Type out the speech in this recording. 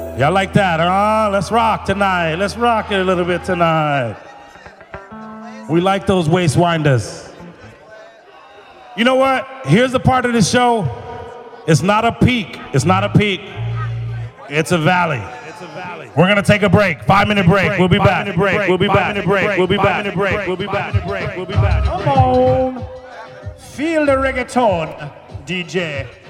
Y'all like that, huh? Let's rock tonight. Let's rock it a little bit tonight. We like those waist winders. You know what? Here's the part of the show. It's not a peak. It's not a peak. It's a valley. We're gonna take a break. 5-minute break. We'll be back. We'll be back. We'll be back. We'll be back. Come on. Feel the reggaeton, DJ.